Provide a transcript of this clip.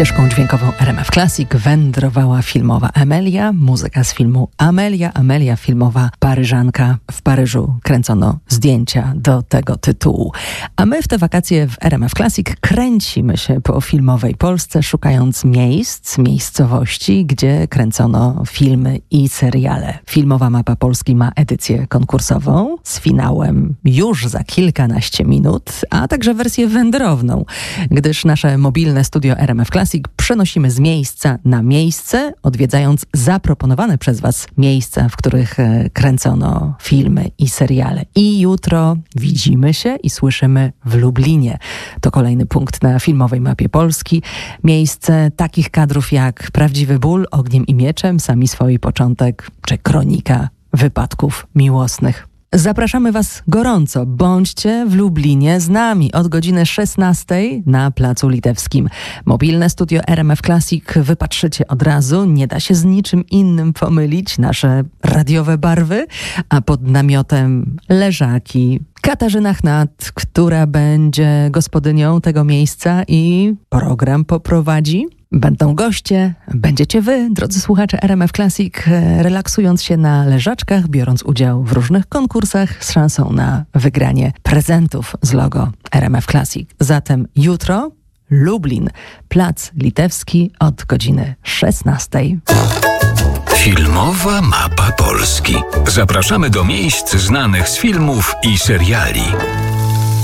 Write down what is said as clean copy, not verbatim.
Ścieżką dźwiękową RMF Classic wędrowała filmowa Amelia, muzyka z filmu Amelia filmowa Paryżanka. W Paryżu kręcono zdjęcia do tego tytułu. A my w te wakacje w RMF Classic kręcimy się po filmowej Polsce, szukając miejscowości, gdzie kręcono filmy i seriale. Filmowa Mapa Polski ma edycję konkursową z finałem już za kilkanaście minut, a także wersję wędrowną, gdyż nasze mobilne studio RMF Classic przenosimy z miejsca na miejsce, odwiedzając zaproponowane przez Was miejsca, w których kręcono filmy i seriale. I jutro widzimy się i słyszymy w Lublinie. To kolejny punkt na filmowej mapie Polski. Miejsce takich kadrów jak Prawdziwy ból, Ogniem i mieczem, Sami swoi początek, czy Kronika wypadków miłosnych. Zapraszamy Was gorąco. Bądźcie w Lublinie z nami od godziny 16 na Placu Litewskim. Mobilne studio RMF Classic wypatrzycie od razu. Nie da się z niczym innym pomylić. Nasze radiowe barwy, a pod namiotem leżaki. Katarzyna Chnat, która będzie gospodynią tego miejsca i program poprowadzi. Będą goście, będziecie wy, drodzy słuchacze RMF Classic, relaksując się na leżaczkach, biorąc udział w różnych konkursach z szansą na wygranie prezentów z logo RMF Classic. Zatem jutro Lublin, Plac Litewski od godziny 16. Filmowa Mapa Polski. Zapraszamy do miejsc znanych z filmów i seriali.